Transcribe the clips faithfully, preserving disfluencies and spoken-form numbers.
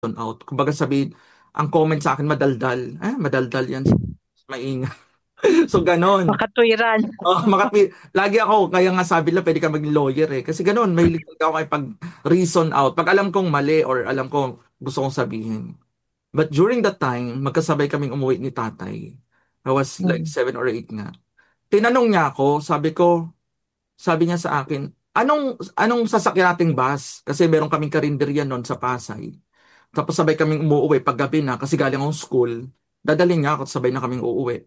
out. Kumbaga sabihin, ang comment sa akin madaldal. Eh, madaldal yan. Maingat. So, ganon. Makatwiran. Oh, makatwi lagi ako, kaya nga sabi nila pwede ka maging lawyer eh. Kasi ganoon, mahilig ako kay pag reason out. Pag alam kong mali or alam kong gusto kong sabihin. But during that time, magkasabay kaming umuwi ni tatay. I was like Mm. seven or eight nga. Tinanong niya ako, sabi ko, sabi niya sa akin, anong anong sasakyan nating bus? Kasi meron kaming karinderya noon sa Pasay. Tapos sabay kaming umuwi pag gabi na kasi galing akong school. Dadalhin niya ako, sabay na kaming uuwi.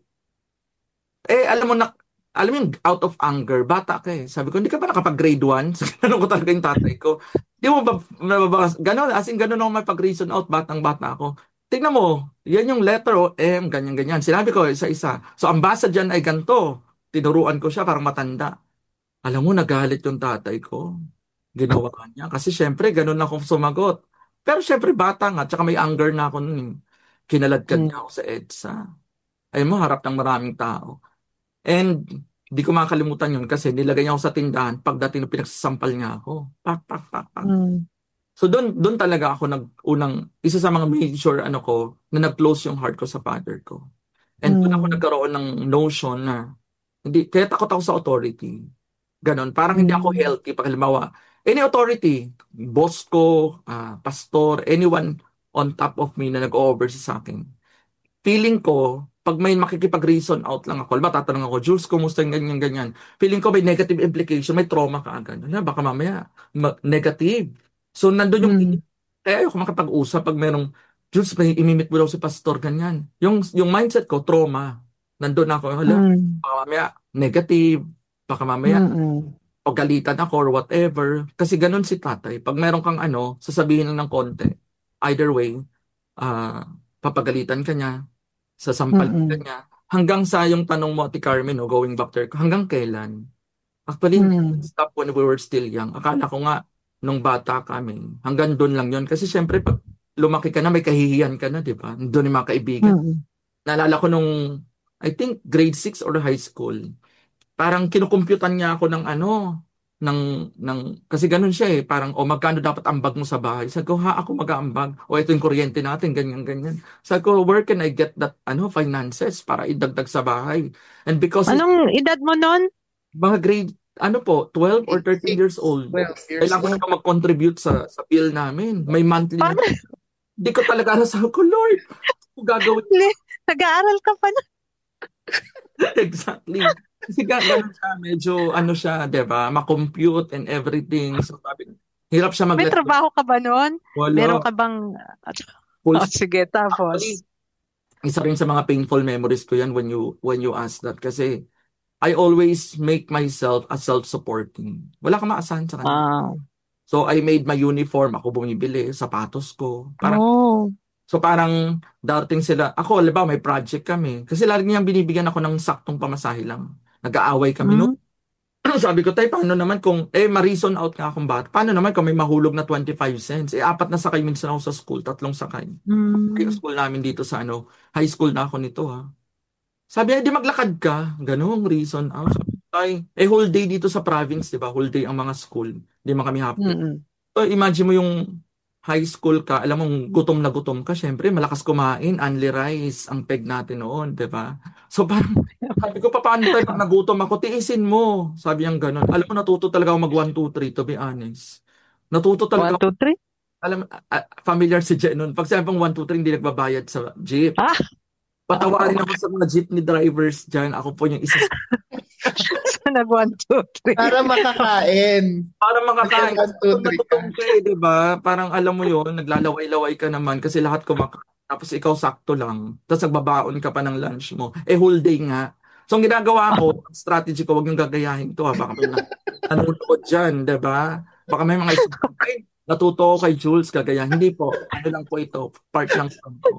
Eh, alam mo na, alam mo yung out of anger, bata ka eh. Sabi ko, hindi ka ba nakapag-grade one? So, ganun ko talaga yung tatay ko. Di mo ba, nababas, ganun, as in ganun ako may pag-reason out, batang-bata ako. Tingnan mo, yan yung letter o M, ganyan-ganyan. Sinabi ko, isa-isa. So, ang basa dyan ay ganito. Tinuruan ko siya, parang matanda. Alam mo, nagalit yung tatay ko. Ginawa niya. Kasi syempre, ganun ako sumagot. Pero syempre, bata nga, tsaka may anger na ako nun. eh. Kinaladkad Mm. niya ako sa EDSA. Ay mo, harap ng maraming tao. And di ko makakalimutan yun kasi nilagay niya ako sa tindahan pagdating na pinagsasampal niya ako. Pak, pak, pak, pak. Mm. So doon doon talaga ako nag-unang, isa sa mga major ano ko, na nag-close yung heart ko sa father ko. And doon ako Mm. nagkaroon ng notion na, hindi, kaya takot ako sa authority. Ganon, parang hindi ako Mm. healthy. Pag halimbawa, any authority, boss ko, ah, pastor, anyone on top of me na nag-oversee sa akin, feeling ko, pag may makikipag-reason out lang ako, halimbawa tatanong ako, Jules, kumusta yung ganyan, ganyan. Feeling ko may negative implication, may trauma ka agad. Ano, baka mamaya, ma- negative. So, nandun yung, Mm. kaya ayoko makapag-usap pag merong, Jules, may imimit mo daw si pastor, ganyan. Yung, yung mindset ko, trauma. Nandun ako, hala, Mm. baka mamaya, negative. Baka mamaya, Mm. o galitan ako or whatever. Kasi ganun si tatay. Pag meron kang ano, sasabihin lang ng konti. Either way, ah, papagalitan ka niya, sasampalin ka Mm. niya. Hanggang sa yung tanong mo, Ate Carmen, no, going back there, hanggang kailan? Actually, Mm. stop when we were still young. Akala ko nga, nung bata kami, hanggang doon lang yon. Kasi syempre, pag lumaki ka na, may kahihiyan ka na, di ba? Doon yung mga kaibigan. Mm. Naalala ko nung, I think, grade six or high school, parang kinukumputan niya ako ng ano, ng, ng, kasi ganun siya eh, parang, o magkano dapat ambag mo sa bahay? Sabi ko, ha, ako mag-aambag. O ito yung kuryente natin, ganyan, ganyan. Sabi ko, where can I get that, ano, finances para idagdag sa bahay? And because it's Anong edad mo nun? mga grade, ano po, twelve or Grade thirteen years six, old, twelve years kailangan old. ko mag-contribute sa, sa bill namin. May monthly na, Paano? hindi ko talaga alam. Sabi ko, Lord, ano gagawin. Nag-aaral ka pa na? Exactly. Kasi ga- ganun siya, medyo ano siya, 'di ba? Ma-compute and everything. So sabi, hirap siya May mag-let go. trabaho ka ba nun? Meron Wala. ka bang... Full Oh, stop. sige, Actually, tapos. isa rin sa mga painful memories ko yan when you when you ask that. Kasi I always make myself a self-supporting. Wala kang maasahan sa kanya. Ah. So I made my uniform. Ako bumibili, sapatos ko. Parang, Oh. so parang darating sila. Ako, alam may project kami. Kasi lagi niyang binibigyan ako ng saktong pamasahe lang. Nag-aaway kami no. Mm. Sabi ko, tay, paano naman kung, eh, ma-reason out nga akong bata. Paano naman kung may mahulog na twenty-five cents? Eh, apat na sakay minsan ako sa school, tatlong sakay. Yung Mm. school namin dito sa ano, high school na ako nito ha. Sabi niya, di maglakad ka. Ganong reason out. Sabi ko, tay, eh, whole day dito sa province, di ba? Whole day ang mga school. Di man kami half day. Mm. So, imagine mo yung high school ka, alam mong gutom na gutom ka, syempre, malakas kumain, only rice, ang peg natin noon, di ba? So, parang, sabi ko, paano tayo pag nagutom ako, tiisin mo. Sabi niyang ganun. Alam mo, natuto talaga ako mag one, two, three, to be honest. Natuto One, talaga ako. two, three? Alam, ah, familiar si Jen nun. Pag sabi pang one, two, three, hindi nagbabayad sa jeep. Ah, Patawarin ako sa mga jeepney drivers dyan. Ako po yung isa sa, so nag one, two, three. Para makakain. para makakain. One, two, Gutom na three ka. gutom ka eh, di ba? Parang alam mo yon, naglalaway-laway ka naman kasi lahat kumakain. Tapos ikaw sakto lang. Tapos nagbabaon ka pa ng lunch mo. Eh, whole day nga. So, ang ginagawa ko, ang strategy ko, wag yung gagayahin to ha. Baka may na- nanonood dyan, di ba? Baka may mga isip, ay, natuto ko kay Jules, gagayahin. Hindi po. Ano lang po ito. Part lang po.